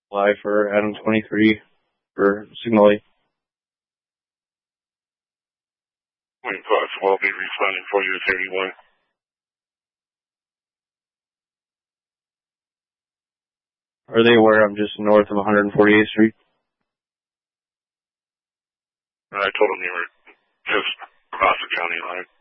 apply for Adam 23 for Signal A. When possible, I'll be responding for you at 31. Are they aware I'm just north of 148th Street? I told them you were just across the county line.